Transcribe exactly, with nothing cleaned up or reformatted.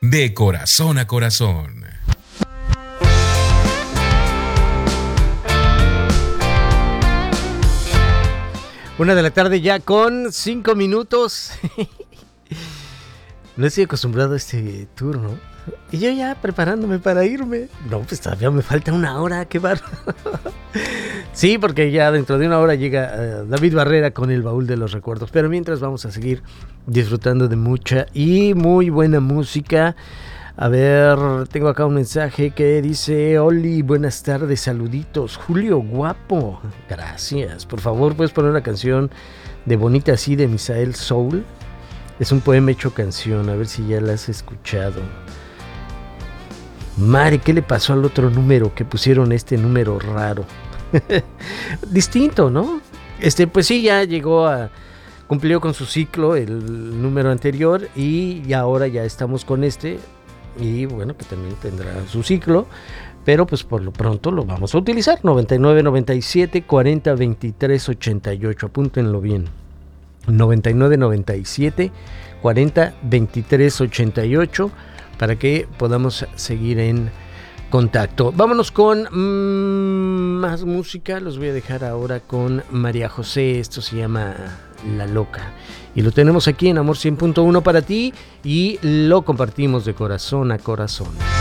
de corazón a corazón. Una de la tarde ya con cinco minutos. No estoy acostumbrado a este turno. Y yo ya preparándome para irme. No, pues todavía me falta una hora, qué bárbaro. Sí, porque ya dentro de una hora llega uh, David Barrera con el baúl de los recuerdos. Pero mientras vamos a seguir disfrutando de mucha y muy buena música. A ver, tengo acá un mensaje que dice: Oli, buenas tardes, saluditos. Julio, guapo. Gracias. Por favor, ¿puedes poner una canción de Bonita Así de Misael Soul? Es un poema hecho canción, a ver si ya la has escuchado. Mare, ¿qué le pasó al otro número que pusieron este número raro? Distinto, ¿no? Este, pues sí, ya llegó a... Cumplió con su ciclo el número anterior y, y ahora ya estamos con este. Y bueno, que también tendrá su ciclo. Pero pues por lo pronto lo vamos a utilizar. noventa y nueve, noventa y siete, cuarenta, veintitrés, ochenta y ocho. Apúntenlo bien. noventa y nueve, noventa y siete, cuarenta, veintitrés, ochenta y ocho para que podamos seguir en contacto. Vámonos con mmm, más música. Los voy a dejar ahora con María José. Esto se llama La Loca y lo tenemos aquí en Amor cien punto uno para ti y lo compartimos de corazón a corazón.